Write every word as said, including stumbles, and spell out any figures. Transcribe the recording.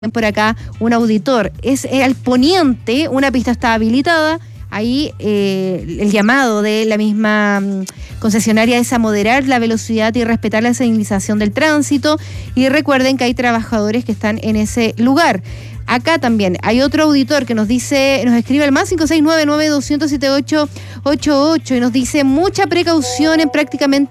Por acá un auditor, es al poniente, una pista está habilitada, ahí eh, el llamado de la misma mm, concesionaria es a moderar la velocidad y respetar la señalización del tránsito, y recuerden que hay trabajadores que están en ese lugar. Acá también hay otro auditor que nos dice, nos escribe al más cinco seis nueve nueve dos cero siete ocho ocho ocho y nos dice mucha precaución en prácticamente